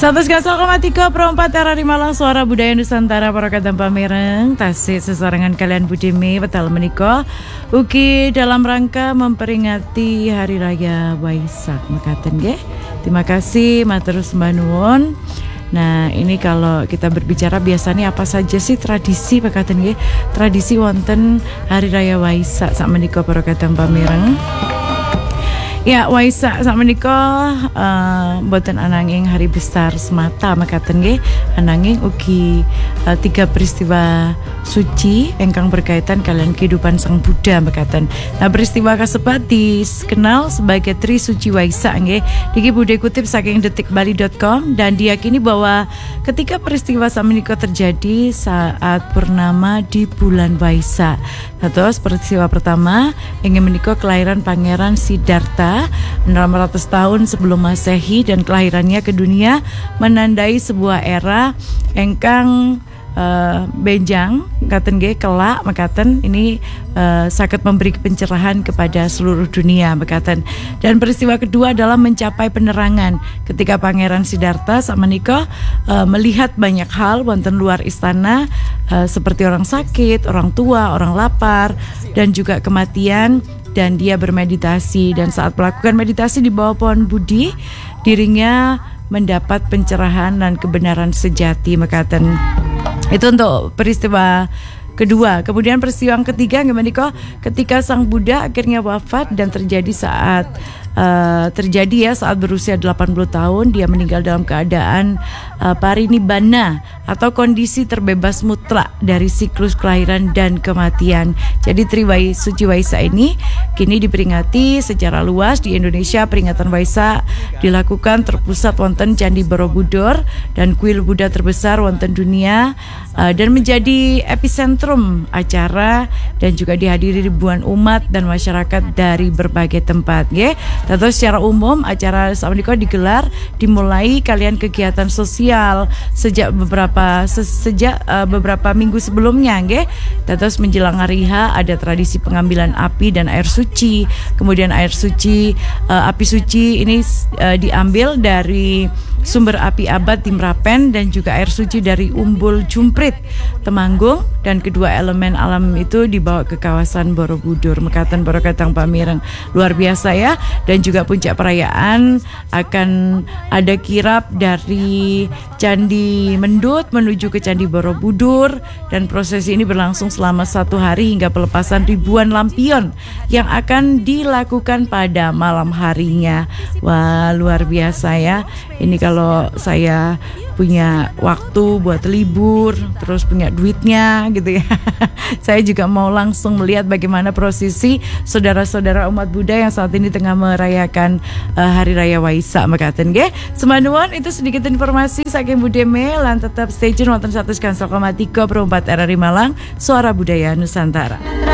101,3 RRI Malang, suara budaya Nusantara para kadang pamereng tasik sesarengan kalian budime betal menika ugi dalam rangka memperingati Hari Raya Waisak mekaten nggih. Terima kasih matur sembah nuwun. Nah, ini kalau kita berbicara biasanya apa saja sih tradisi mekaten nggih? Tradisi wonten Hari Raya Waisak sak menika para kadang pamereng. Ya, Waisak sak menika mboten ananging hari besar semata mekaten nggih, ananging ugi 3 peristiwa suci ingkang berkaitan kalian kehidupan Sang Buddha mekaten. Nah, peristiwa kasebat dikenal sebagai Tri Suci Waisak nggih. Niki Bude kutip saking detikbali.com dan diyakini bahwa ketika peristiwa sak menika terjadi saat purnama di bulan Waisak. Terus peristiwa pertama ingin menika kelahiran Pangeran Siddhartha 600 tahun sebelum Masehi dan kelahirannya ke dunia menandai sebuah era engkang benjang katen nggih kelak mekaten ini saged memberi pencerahan kepada seluruh dunia mekaten. Dan peristiwa kedua adalah mencapai penerangan ketika Pangeran Siddhartha sakmenika melihat banyak hal wonten luar istana seperti orang sakit, orang tua, orang lapar dan juga kematian. Dan dia bermeditasi, dan saat melakukan meditasi di bawah pohon Budi, dirinya mendapat pencerahan dan kebenaran sejati mekaten. Itu untuk peristiwa kedua. Kemudian peristiwa yang ketiga gimana ketika Sang Buddha akhirnya wafat dan terjadi saat berusia 80 tahun dia meninggal dalam keadaan parinibbana atau kondisi terbebas mutlak dari siklus kelahiran dan kematian. Jadi Tri Suci Waisak ini kini diperingati secara luas di Indonesia. Peringatan Waisak dilakukan terpusat wonten Candi Borobudur dan kuil Buddha terbesar wonten dunia dan menjadi epicentrum acara dan juga dihadiri ribuan umat dan masyarakat dari berbagai tempat nggih. Tentu secara umum acara sakmenika digelar dimulai kalian kegiatan sosial sejak beberapa minggu sebelumnya nggih. Terus menjelang hari H ada tradisi pengambilan api dan air suci. Kemudian air suci api suci ini diambil dari sumber api abad di Merapen dan juga air suci dari Umbul Jumprit Temanggung, dan kedua elemen alam itu dibawa ke kawasan Borobudur mekaten para kadang pamireng. Luar biasa ya. Dan juga puncak perayaan akan ada kirap dari Candi Mendut menuju ke Candi Borobudur, dan prosesi ini berlangsung selama 1 hari hingga pelepasan ribuan lampion yang akan dilakukan pada malam harinya. Wah, luar biasa ya. Ini kalau saya punya waktu buat libur, terus punya duitnya gitu ya, saya juga mau langsung melihat bagaimana prosesi saudara-saudara umat Buddha yang saat ini tengah merayakan Hari Raya Waisak mekaten nggih. Semanuan itu sedikit informasi saking Budeme lan tetap stay tune wonten 101,3 RRI Malang, suara budaya Nusantara.